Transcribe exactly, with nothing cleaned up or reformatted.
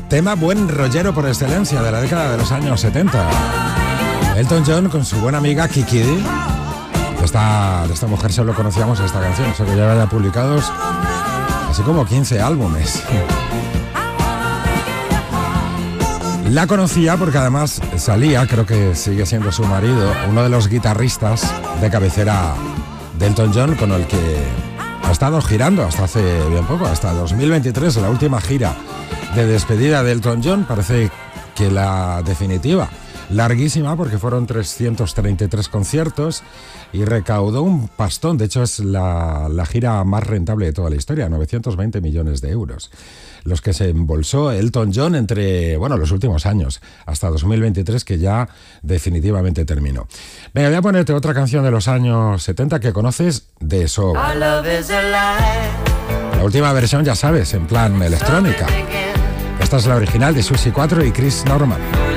Tema buen rollero por excelencia de la década de los años setenta. Elton John con su buena amiga Kiki Dee. Esta, de esta mujer solo conocíamos esta canción, eso que ya había publicados así como quince álbumes. La conocía porque además salía, creo que sigue siendo su marido, uno de los guitarristas de cabecera de Elton John, con el que ha estado girando hasta hace bien poco, hasta dos mil veintitrés, la última gira de despedida de Elton John, parece que la definitiva, larguísima porque fueron trescientos treinta y tres conciertos y recaudó un pastón. De hecho es la, la gira más rentable de toda la historia, novecientos veinte millones de euros, los que se embolsó Elton John entre, bueno, los últimos años, hasta dos mil veintitrés, que ya definitivamente terminó. Venga, voy a ponerte otra canción de los años setenta que conoces de sobra. La última versión, ya sabes, en plan electrónica. Esta es la original de Susie cuatro y Chris Norman.